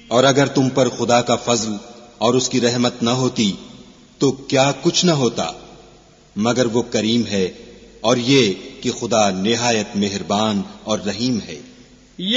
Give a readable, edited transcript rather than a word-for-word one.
और अगर तुम पर खुदा का फजल और उसकी रहमत न होती तो क्या कुछ न होता, मगर वो करीम है और ये कि खुदा निहायत मेहरबान और रहीम है।